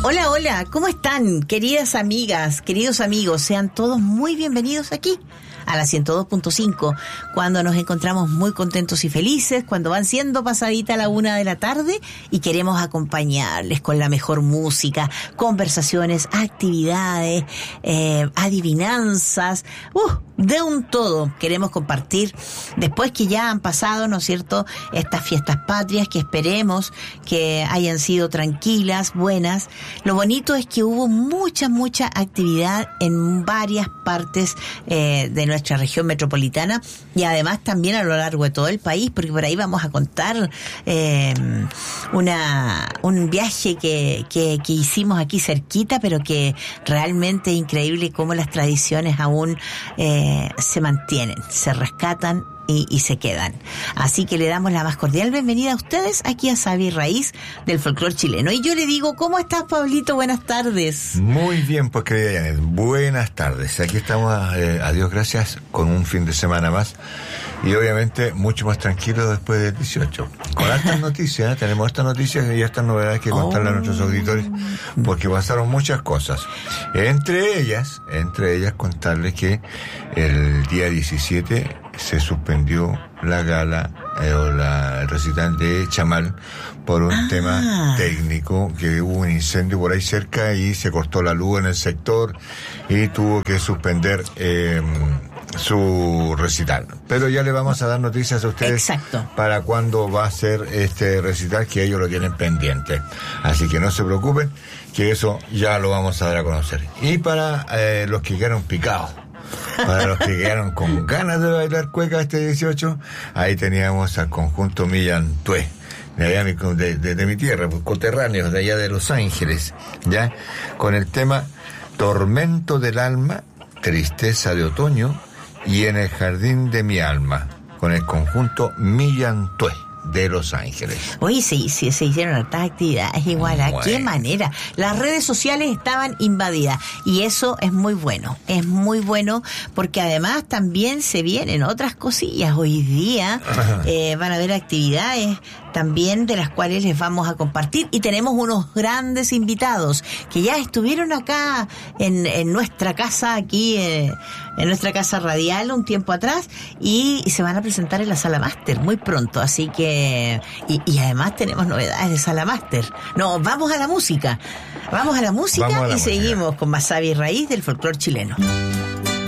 Hola, hola, ¿cómo están? Queridas amigas, queridos amigos, sean todos muy bienvenidos aquí a la 102.5, cuando nos encontramos muy contentos y felices, cuando van siendo pasadita la 1 de la tarde y queremos acompañarles con la mejor música, conversaciones, actividades, adivinanzas, de un todo. Queremos compartir después que ya han pasado, ¿no es cierto?, estas fiestas patrias, que esperemos que hayan sido tranquilas, buenas. Lo bonito es que hubo mucha actividad en varias partes de nuestra región metropolitana y además también a lo largo de todo el país, porque por ahí vamos a contar un viaje que hicimos aquí cerquita, pero que realmente es increíble cómo las tradiciones aún se mantienen, se rescatan y se quedan. Así que le damos la más cordial bienvenida a ustedes aquí a Sabia y Raíz del folclore chileno. Y yo le digo, ¿cómo estás, Pablito? Buenas tardes. Muy bien, pues querida Janet, buenas tardes. Aquí estamos, a Dios gracias, con un fin de semana más y obviamente mucho más tranquilo después del 18. Con estas noticias, tenemos estas noticias y estas novedades que contarle a nuestros auditores, porque pasaron muchas cosas. Entre ellas contarles que el día 17 se suspendió la gala el recital de Chamal por un tema técnico, que hubo un incendio por ahí cerca y se cortó la luz en el sector y tuvo que suspender su recital. Pero ya le vamos a dar noticias a ustedes. Exacto. Para cuándo va a ser este recital, que ellos lo tienen pendiente. Así que no se preocupen, que eso ya lo vamos a dar a conocer. Y para los que quedaron picados, para los que quedaron con ganas de bailar cueca este 18, ahí teníamos al conjunto Millan Tué, de allá de mi tierra, pues, coterráneos de allá de Los Ángeles, ya, con el tema Tormento del Alma, Tristeza de Otoño y En el Jardín de mi Alma, con el conjunto Millan Tué de Los Ángeles. Oye, se hicieron hartas actividades igual. ¿A qué manera? Las redes sociales estaban invadidas y eso es muy bueno porque además también se vienen otras cosillas. Hoy día van a haber actividades también de las cuales les vamos a compartir y tenemos unos grandes invitados que ya estuvieron acá en nuestra casa, aquí en nuestra casa radial un tiempo atrás y se van a presentar en la Sala Máster muy pronto, así que y además tenemos novedades de Sala Máster. No, vamos a la música y seguimos con más Sabia y Raíz del folclore chileno.